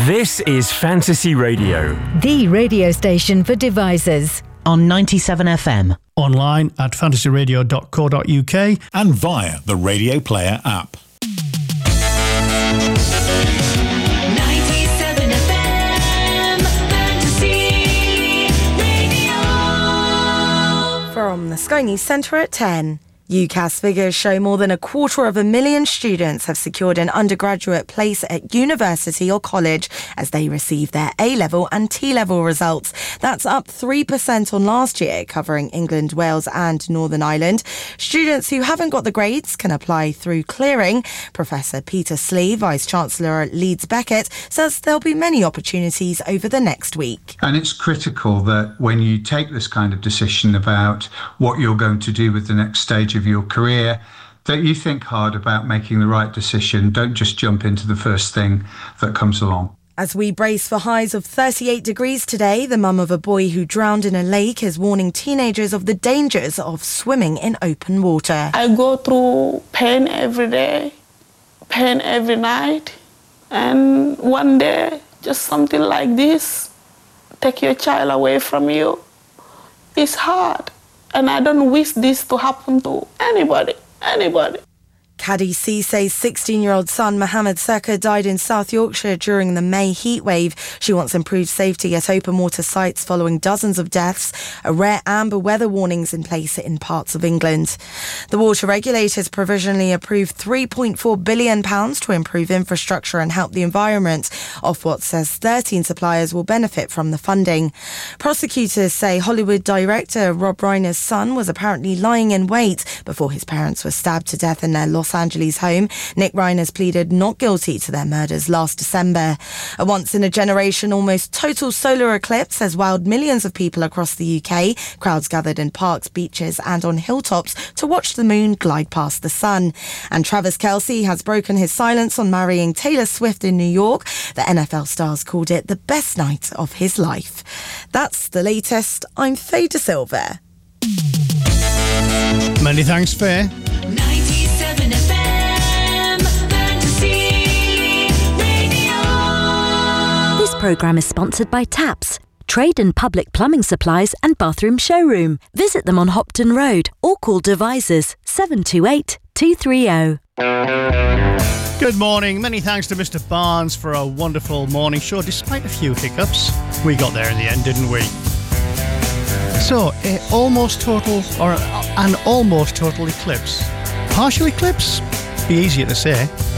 This is Fantasy Radio, the radio station for devices. On 97 FM. Online at fantasyradio.co.uk and via the Radio Player app. 97 FM Fantasy Radio. From the Sky News Centre at 10. UCAS figures show more than 250,000 students have secured an undergraduate place at university or college as they receive their A-level and T-level results. That's up 3% on last year, covering England, Wales and Northern Ireland. Students who haven't got the grades can apply through clearing. Professor Peter Slee, Vice-Chancellor at Leeds Beckett, says there'll be many opportunities over the next week. And it's critical that when you take this kind of decision about what you're going to do with the next stage of your career, that you think hard about making the right decision. Don't just jump into the first thing that comes along. As we brace for highs of 38 degrees today, the mum of a boy who drowned in a lake is warning teenagers of the dangers of swimming in open water. I go through pain every day, pain every night, and one day, just something like this, take your child away from you. It's hard. And I don't wish this to happen to anybody. Caddy Cece's 16-year-old son, Mohammed Seka, died in South Yorkshire during the May heatwave. She wants improved safety at open water sites following dozens of deaths, a rare amber weather warnings in place in parts of England. The water regulators provisionally approved £3.4 billion to improve infrastructure and help the environment. Ofwat says 13 suppliers will benefit from the funding. Prosecutors say Hollywood director Rob Reiner's son was apparently lying in wait before his parents were stabbed to death in their Los Angeles home. Nick Reiner pleaded not guilty to their murders last December. A once-in-a-generation, almost total solar eclipse has wowed millions of people across the UK. Crowds gathered in parks, beaches and on hilltops to watch the moon glide past the sun. And Travis Kelce has broken his silence on marrying Taylor Swift in New York. The NFL stars called it the best night of his life. That's the latest. I'm Faye De Silva. Many thanks, Faye. 97 FM Fantasy Radio. This programme is sponsored by TAPS, Trade and Public Plumbing Supplies and Bathroom Showroom. Visit them on Hopton Road or call Devisers 728 230. Good morning. Many thanks to Mr. Barnes for a wonderful morning show. Despite a few hiccups, we got there in the end, didn't we? So, an almost total eclipse. Partial eclipse? Be easier to say.